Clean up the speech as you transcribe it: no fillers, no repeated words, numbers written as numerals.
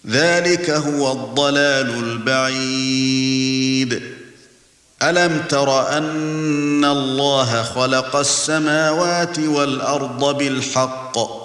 ذلك هو الضلال البعيد. ألم تر أن الله خلق السماوات والأرض بالحق